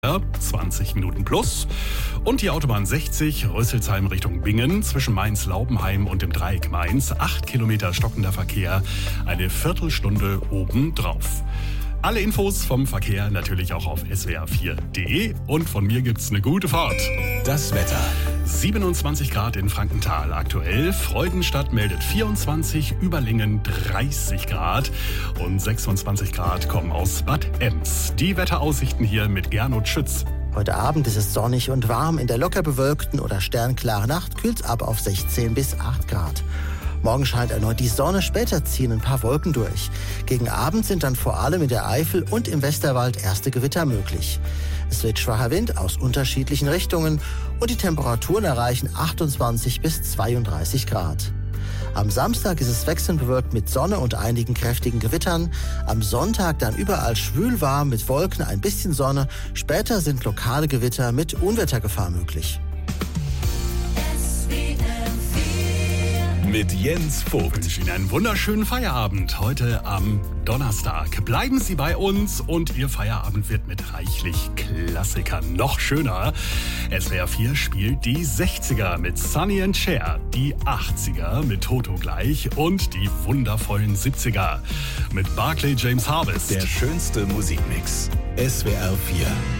Verkehr, 20 Minuten plus. Und die Autobahn 60 Rüsselsheim Richtung Bingen zwischen Mainz-Laubenheim und dem Dreieck Mainz, 8 Kilometer stockender Verkehr, eine Viertelstunde obendrauf. Alle Infos vom Verkehr natürlich auch auf swr4.de und von mir gibt's eine gute Fahrt. Das Wetter. 27 Grad in Frankenthal aktuell, Freudenstadt meldet 24, Überlingen 30 Grad und 26 Grad kommen aus Bad Ems. Die Wetteraussichten hier mit Gernot Schütz. Heute Abend ist es sonnig und warm. In der locker bewölkten oder sternklaren Nacht kühlt's ab auf 16 bis 8 Grad. Morgen scheint erneut die Sonne, später ziehen ein paar Wolken durch. Gegen Abend sind dann vor allem in der Eifel und im Westerwald erste Gewitter möglich. Es wird schwacher Wind aus unterschiedlichen Richtungen und die Temperaturen erreichen 28 bis 32 Grad. Am Samstag ist es wechselnd bewölkt mit Sonne und einigen kräftigen Gewittern. Am Sonntag dann überall schwül warm mit Wolken, ein bisschen Sonne. Später sind lokale Gewitter mit Unwettergefahr möglich. Mit Jens Vogt. Ich wünsche Ihnen einen wunderschönen Feierabend heute am Donnerstag. Bleiben Sie bei uns und Ihr Feierabend wird mit reichlich Klassikern noch schöner. SWR4 spielt die 60er mit Sonny and Cher, die 80er mit Toto gleich und die wundervollen 70er mit Barclay James Harvest. Der schönste Musikmix. SWR4.